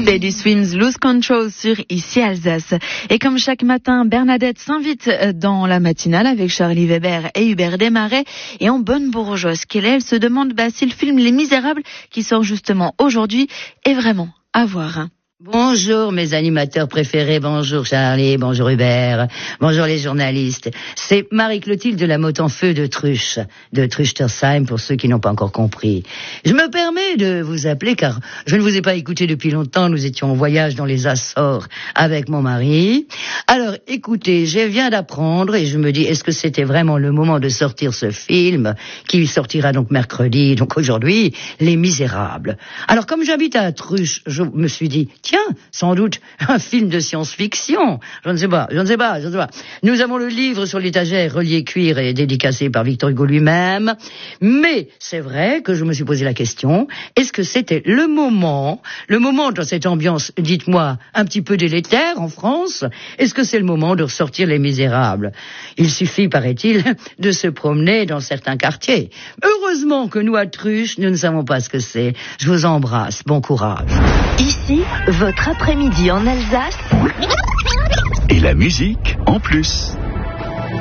Teddy Swims Lose Control sur Ici Alsace. Et comme chaque matin, Bernadette s'invite dans la matinale avec Charlie Weber et Hubert Desmarais. Et en bonne bourgeoise qu'elle est, elle se demande si le film Les Misérables, qui sort justement aujourd'hui, est vraiment à voir. Bonjour mes animateurs préférés, bonjour Charlie, bonjour Hubert, bonjour les journalistes. C'est Marie-Clotilde de la Motte en Feu de Truchtersheim pour ceux qui n'ont pas encore compris. Je me permets de vous appeler car je ne vous ai pas écouté depuis longtemps, nous étions en voyage dans les Açores avec mon mari. Alors écoutez, je viens d'apprendre et je me dis, est-ce que c'était vraiment le moment de sortir ce film qui sortira donc mercredi, donc aujourd'hui, Les Misérables. Alors comme j'habite à Truche, je me suis dit, tiens, sans doute un film de science-fiction. Je ne sais pas. Nous avons le livre sur l'étagère, relié cuir et dédicacé par Victor Hugo lui-même. Mais c'est vrai que je me suis posé la question, est-ce que c'était le moment dans cette ambiance, dites-moi, un petit peu délétère en France, est-ce que c'est le moment de ressortir Les Misérables? Il suffit, paraît-il, de se promener dans certains quartiers. Heureusement que nous, à Truche, nous ne savons pas ce que c'est. Je vous embrasse. Bon courage. Ici, votre après-midi en Alsace. Et la musique en plus.